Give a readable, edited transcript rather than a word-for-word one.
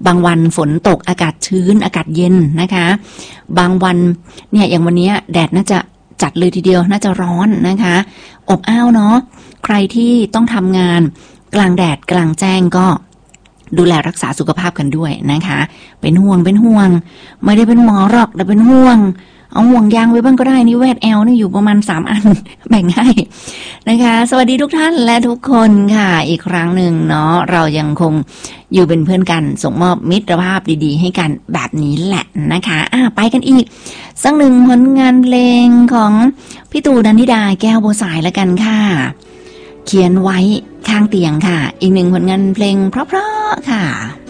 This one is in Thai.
บางวันฝนตกอากาศชื้นอากาศเย็นนะคะบางวันเนี่ยอย่างวันนี้แดดน่าจะจัดเลยทีเดียวน่าจะร้อนนะคะอบอ้าวเนาะใครที่ต้องทำงานกลางแดดกลางแจ้งก็ดูแลรักษาสุขภาพกันด้วยนะคะเป็นห่วงไม่ได้เป็นหมอหรอกแต่เป็นห่วงเอาห่วงยางไว้บ้างก็ได้นี่เวทแอลนี่อยู่ประมาณ3อันแบ่งให้นะคะสวัสดีทุกท่านและทุกคนค่ะอีกครั้งหนึ่งเนาะเรายังคงอยู่เป็นเพื่อนกันส่งมอบมิตรภาพดีๆให้กันแบบนี้แหละนะคะไปกันอีกสักหนึ่งผลงานเพลงของพี่ตู่นันทิดาแก้วบัวสายละกันค่ะเขียนไว้ข้างเตียงค่ะอีกหนึ่งผลงานเพลงเพราะๆค่ะ